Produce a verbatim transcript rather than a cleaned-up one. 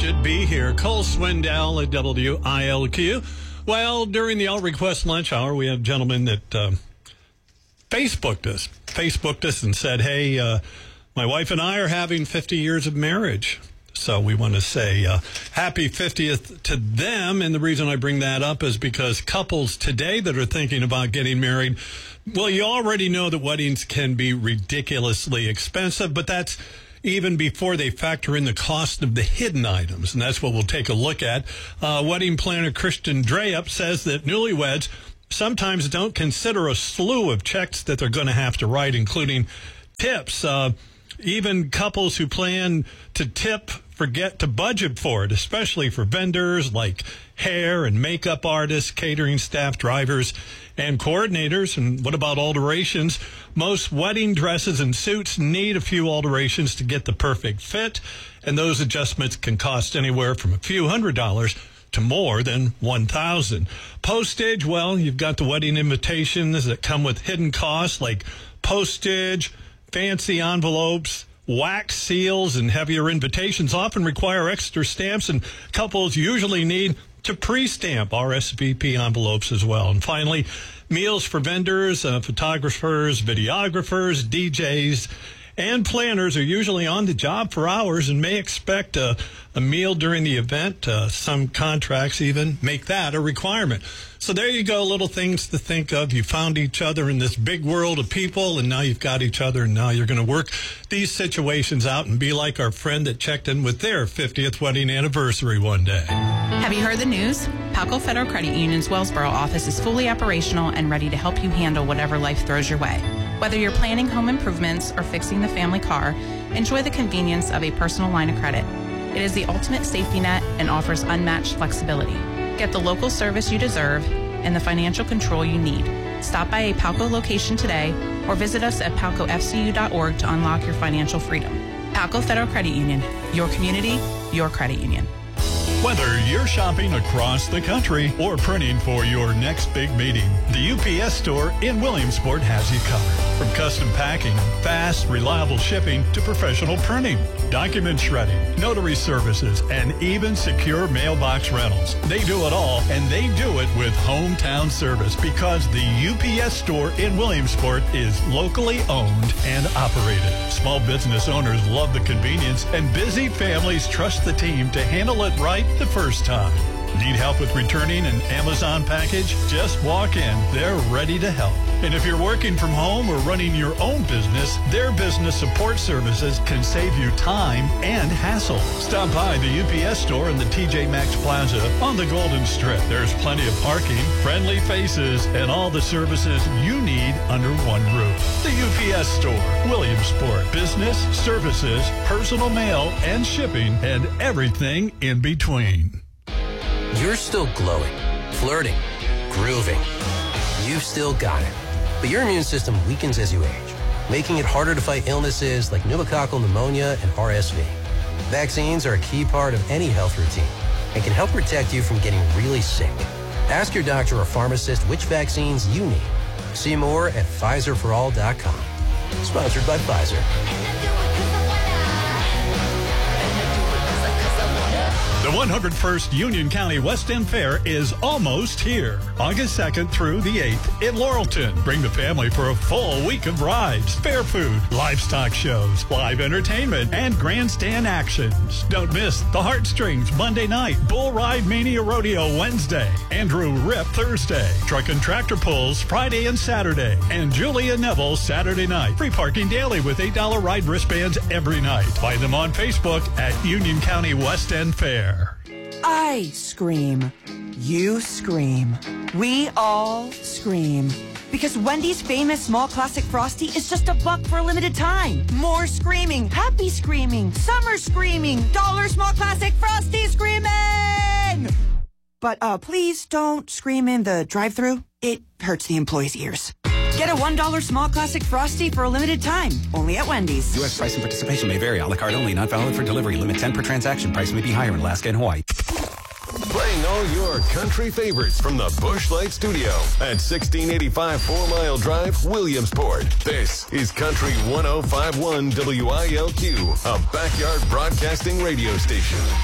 should be here. Cole Swindell at W I L Q. Well, during the All Request Lunch Hour, we had a gentleman that uh, Facebooked us. Facebooked us and said, hey, uh, my wife and I are having fifty years of marriage. So we want to say uh, happy fiftieth to them. And the reason I bring that up is because couples today that are thinking about getting married, well, you already know that weddings can be ridiculously expensive, but that's even before they factor in the cost of the hidden items. And that's what we'll take a look at. Uh, wedding planner Christian Dreyup says that newlyweds sometimes don't consider a slew of checks that they're going to have to write, including tips. Uh, even couples who plan to tip forget to budget for it, especially for vendors like hair and makeup artists, catering staff, drivers, and coordinators. And what about alterations? Most wedding dresses and suits need a few alterations to get the perfect fit, and those adjustments can cost anywhere from a few hundred dollars to more than one thousand dollars. Postage, well, you've got the wedding invitations that come with hidden costs like postage, fancy envelopes, wax seals, and heavier invitations often require extra stamps, and couples usually need to pre-stamp R S V P envelopes as well. And finally, meals for vendors, uh, photographers, videographers, D Js, and planners are usually on the job for hours and may expect a, a meal during the event. Uh, some contracts even make that a requirement. So there you go, little things to think of. You found each other in this big world of people, and now you've got each other, and now you're going to work these situations out and be like our friend that checked in with their fiftieth wedding anniversary one day. Have you heard the news? Palco Federal Credit Union's Wellsboro office is fully operational and ready to help you handle whatever life throws your way. Whether you're planning home improvements or fixing the family car, enjoy the convenience of a personal line of credit. It is the ultimate safety net and offers unmatched flexibility. Get the local service you deserve and the financial control you need. Stop by a Palco location today or visit us at palco f c u dot org to unlock your financial freedom. Palco Federal Credit Union, your community, your credit union. Whether you're shopping across the country or printing for your next big meeting, the U P S store in Williamsport has you covered. From custom packing, fast, reliable shipping to professional printing, document shredding, notary services, and even secure mailbox rentals. They do it all, and they do it with hometown service because the U P S store in Williamsport is locally owned and operated. Small business owners love the convenience, and busy families trust the team to handle it right the first time. Need help with returning an Amazon package? Just walk in. They're ready to help. And if you're working from home or running your own business, their business support services can save you time and hassle. Stop by the U P S store in the T J Maxx Plaza on the Golden Strip. There's plenty of parking, friendly faces, and all the services you need under one roof. The U P S store, Williamsport. Business, services, personal mail, and shipping, and everything in between. You're still glowing, flirting, grooving. You've still got it. But your immune system weakens as you age, making it harder to fight illnesses like pneumococcal pneumonia and R S V. Vaccines are a key part of any health routine and can help protect you from getting really sick. Ask your doctor or pharmacist which vaccines you need. See more at Pfizer for all dot com. Sponsored by Pfizer. The one hundred first Union County West End Fair is almost here. August second through the eighth in Laurelton. Bring the family for a full week of rides, fair food, livestock shows, live entertainment, and grandstand actions. Don't miss the Heartstrings Monday night, Bull Ride Mania Rodeo Wednesday, Andrew Rip Thursday, Truck and Tractor Pulls Friday and Saturday, and Julia Neville Saturday night. Free parking daily with eight dollar ride wristbands every night. Find them on Facebook at Union County West End Fair. I scream. You scream. We all scream. Because Wendy's famous small classic Frosty is just a buck for a limited time. More screaming. Happy screaming. Summer screaming. Dollar small classic Frosty screaming! But uh, please don't scream in the drive-thru. It hurts the employees' ears. Get a one dollar small classic Frosty for a limited time. Only at Wendy's. U S price and participation may vary. A la carte only. Not valid for delivery. Limit ten per transaction. Price may be higher in Alaska and Hawaii. Playing all your country favorites from the Busch Light Studio at sixteen eighty-five Four Mile Drive, Williamsport. This is Country one oh five point one W I L Q, a backyard broadcasting radio station.